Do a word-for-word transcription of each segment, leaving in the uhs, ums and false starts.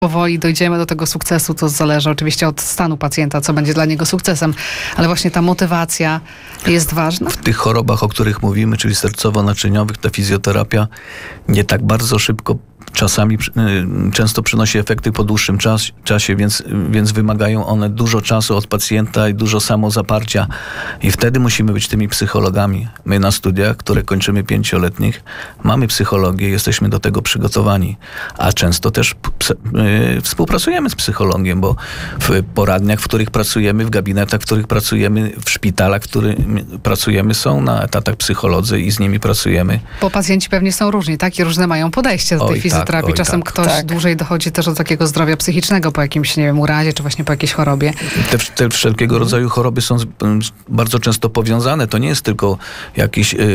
powoli dojdziemy do tego sukcesu, to zależy oczywiście od stanu pacjenta, co będzie dla niego sukcesem, ale właśnie ta motywacja jest ważna. W tych chorobach, o których mówimy, czyli sercowo-naczyniowych, ta fizjoterapia nie tak bardzo szybko, czasami często przynosi efekty po dłuższym czas, czasie, więc, więc wymagają one dużo czasu od pacjenta i dużo samozaparcia. I wtedy musimy być tymi psychologami. My na studiach, które kończymy pięcioletnich, mamy psychologię, jesteśmy do tego przygotowani. A często też p- y, współpracujemy z psychologiem, bo w poradniach, w których pracujemy, w gabinetach, w których pracujemy, w szpitalach, w których pracujemy, są na etatach psycholodzy i z nimi pracujemy. Bo pacjenci pewnie są różni, tak? I różne mają podejście do tej Oj, fizjoterapii. tak, oj, Czasem tak. ktoś Tak. dłużej dochodzi też do takiego zdrowia psychicznego po jakimś, nie wiem, urazie, czy właśnie po jakiejś chorobie. Te, te wszelkiego rodzaju choroby są z, z, bardzo często powiązane. To nie jest tylko jakieś y, y,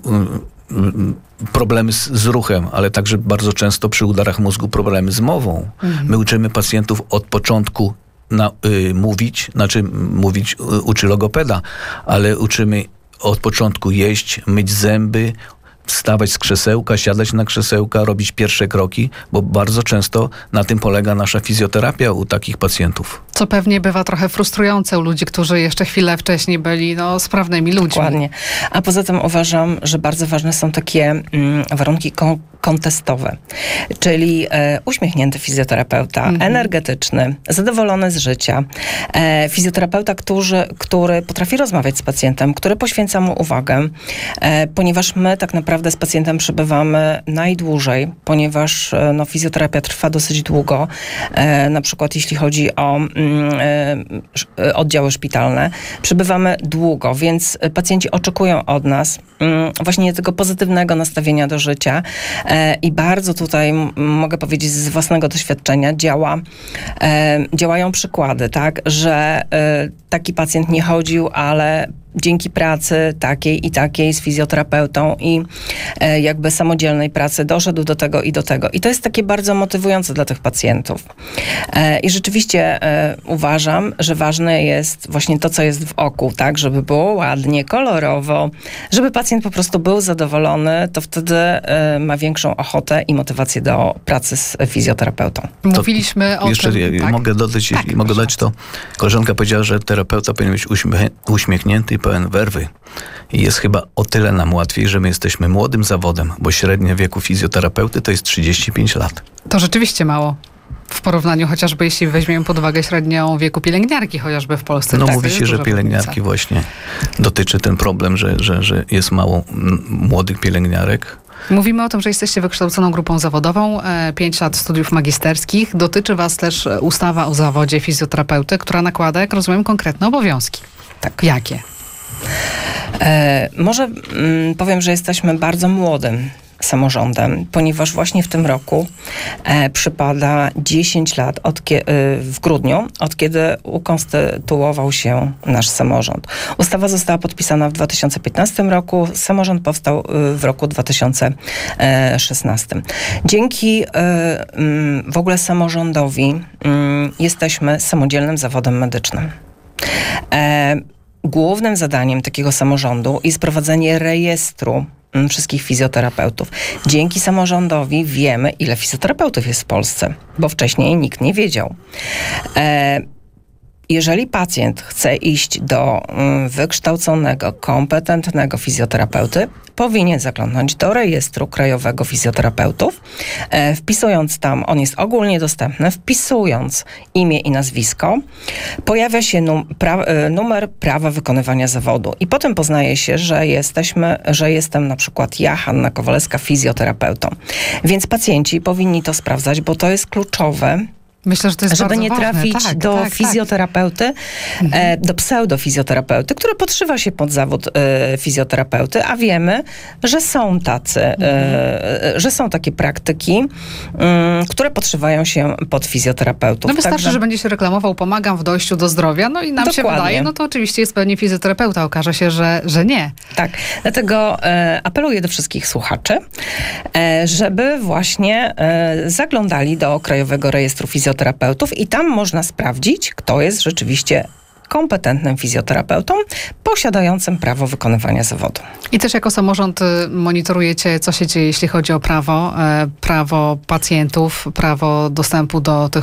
y, problemy z, z ruchem, ale także bardzo często przy udarach mózgu problemy z mową. Mhm. My uczymy pacjentów od początku na, y, mówić, znaczy mówić y, uczy logopeda, ale uczymy od początku jeść, myć zęby, wstawać z krzesełka, siadać na krzesełka, robić pierwsze kroki, bo bardzo często na tym polega nasza fizjoterapia u takich pacjentów. Co pewnie bywa trochę frustrujące u ludzi, którzy jeszcze chwilę wcześniej byli no, sprawnymi ludźmi. Dokładnie. A poza tym uważam, że bardzo ważne są takie mm, warunki kon- kontestowe, czyli e, uśmiechnięty fizjoterapeuta, mm-hmm. energetyczny, zadowolony z życia, e, fizjoterapeuta, który, który potrafi rozmawiać z pacjentem, który poświęca mu uwagę, e, ponieważ my tak naprawdę z pacjentem przebywamy najdłużej, ponieważ e, no, fizjoterapia trwa dosyć długo, e, na przykład jeśli chodzi o mm, e, oddziały szpitalne, przebywamy długo, więc pacjenci oczekują od nas mm, właśnie tego pozytywnego nastawienia do życia. I bardzo tutaj m- mogę powiedzieć z własnego doświadczenia działa, e, działają przykłady, tak, że e, taki pacjent nie chodził, ale dzięki pracy takiej i takiej z fizjoterapeutą i e, jakby samodzielnej pracy doszedł do tego i do tego. I to jest takie bardzo motywujące dla tych pacjentów. E, I rzeczywiście e, uważam, że ważne jest właśnie to, co jest w oku, tak, żeby było ładnie, kolorowo, żeby pacjent po prostu był zadowolony, to wtedy e, ma większą ochotę i motywację do pracy z fizjoterapeutą. Mówiliśmy o Jeszcze tym... ja, tak? mogę dodać, Tak, jeśli mogę dodać, to koleżanka powiedziała, że terapeuta powinien być uśmiech, uśmiechnięty i pełen werwy. I jest chyba o tyle nam łatwiej, że my jesteśmy młodym zawodem, bo średnie wieku fizjoterapeuty to jest trzydzieści pięć lat. To rzeczywiście mało. W porównaniu chociażby, jeśli weźmiemy pod uwagę średnią wieku pielęgniarki, chociażby w Polsce. No tak, mówi się, że pielęgniarki różnica. Właśnie dotyczy ten problem, że, że, że jest mało m, młodych pielęgniarek. Mówimy o tym, że jesteście wykształconą grupą zawodową, pięć lat studiów magisterskich. Dotyczy was też ustawa o zawodzie fizjoterapeuty, która nakłada, jak rozumiem, konkretne obowiązki. Tak. Jakie? E, może mm, powiem, że jesteśmy bardzo młodym samorządem, ponieważ właśnie w tym roku e, przypada dziesięć lat od kie- e, w grudniu, od kiedy ukonstytuował się nasz samorząd. Ustawa została podpisana w dwa tysiące piętnastym roku, samorząd powstał e, w roku dwa tysiące szesnastym. Dzięki e, m, w ogóle samorządowi m, jesteśmy samodzielnym zawodem medycznym. E, Głównym zadaniem takiego samorządu jest prowadzenie rejestru wszystkich fizjoterapeutów. Dzięki samorządowi wiemy, ile fizjoterapeutów jest w Polsce, bo wcześniej nikt nie wiedział. E, Jeżeli pacjent chce iść do mm, wykształconego, kompetentnego fizjoterapeuty, powinien zaglądnąć do rejestru krajowego fizjoterapeutów, e, wpisując tam, on jest ogólnie dostępny, wpisując imię i nazwisko, pojawia się num, pra, e, numer prawa wykonywania zawodu i potem poznaje się, że jesteśmy, że jestem na przykład ja, Hanna Kowalewska, fizjoterapeutą. Więc pacjenci powinni to sprawdzać, bo to jest kluczowe, Myślę, że to jest żeby bardzo nie ważne. trafić tak, do tak, fizjoterapeuty, tak. e, do pseudofizjoterapeuty, który podszywa się pod zawód e, fizjoterapeuty, a wiemy, że są tacy, mhm. e, że są takie praktyki, m, które podszywają się pod fizjoterapeutów. No wystarczy, Także, że będzie się reklamował, pomagam w dojściu do zdrowia, no i nam Dokładnie. się wydaje, no to oczywiście jest pewnie fizjoterapeuta. Okaże się, że, że nie. Tak, dlatego e, apeluję do wszystkich słuchaczy, e, żeby właśnie e, zaglądali do Krajowego Rejestru Fizjoterapeutów i tam można sprawdzić, kto jest rzeczywiście kompetentnym fizjoterapeutą posiadającym prawo wykonywania zawodu. I też jako samorząd y, monitorujecie, co się dzieje, jeśli chodzi o prawo, e, prawo pacjentów, prawo dostępu do tych